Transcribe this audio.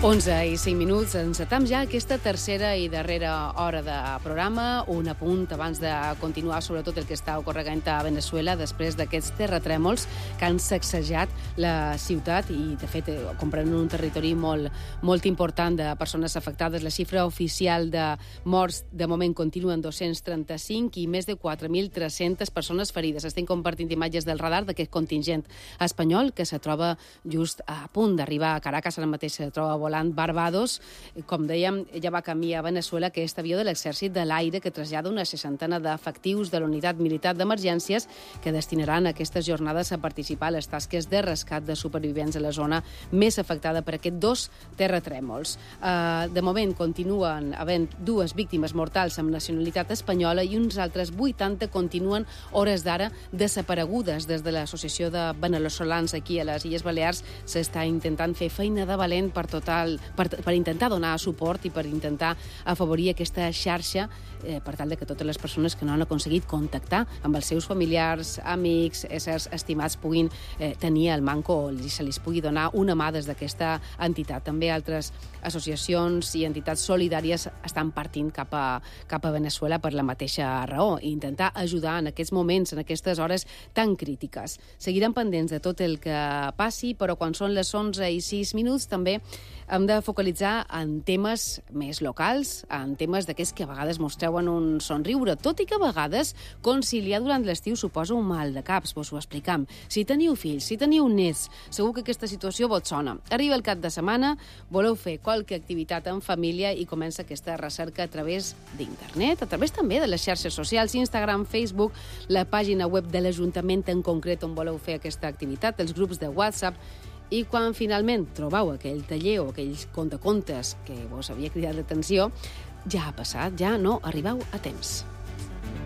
11:05. Encetem ja aquesta tercera i darrera hora de programa. Un apunt abans de continuar sobretot el que està ocorregant a Venezuela després d'aquests terratrèmols que han sacsejat la ciutat i, de fet, comprenen un territori molt important de persones afectades. La xifra oficial de morts de moment continua en 235 i més de 4.300 persones ferides. Estem compartint imatges del radar d'aquest contingent espanyol que se troba just a punt d'arribar a Caracas. Ara mateix se troba volant Barbados. Com dèiem, ja va camí a Venezuela aquest avió de l'exèrcit de l'aire que trasllada una 60 d'efectius de la unitat militar d'emergències que destinaran aquestes jornades a participar a les tasques de rescat de supervivents a la zona més afectada per aquests dos terratrèmols. De moment continuen havent 2 víctimes mortals amb nacionalitat espanyola i uns altres 80 continuen hores d'ara desaparegudes. Des de l'Associació de Veneçolans aquí a les Illes Balears s'està intentant fer feina de valent per intentar donar suport i per intentar afavorir aquesta xarxa per tal que totes les persones que no han aconseguit contactar amb els seus familiars, amics, éssers estimats puguin tenir el manco o se li pugui donar una mà des d'aquesta entitat. També altres associacions i entitats solidàries estan partint cap a Venezuela per la mateixa raó i intentar ajudar en aquests moments, en aquestes hores tan crítiques. Seguirem pendents de tot el que passi, però quan són les 11:06 també hem de focalitzar en temes més locals, en temes d'aquests que a vegades mostreuen un somriure, tot i que a vegades conciliar durant l'estiu suposa un mal de caps. Vos ho explicam. Si teniu fills, si teniu nets, segur que aquesta situació vos sona. Arriba el cap de setmana, voleu fer qualque activitat en família i comença aquesta recerca a través d'internet, a través també de les xarxes socials, Instagram, Facebook, la pàgina web de l'Ajuntament en concret on voleu fer aquesta activitat, els grups de WhatsApp. I quan finalment trobeu aquell taller o aquells contacontes que vos havia cridat l'atenció, ja ha passat, ja no arribeu a temps.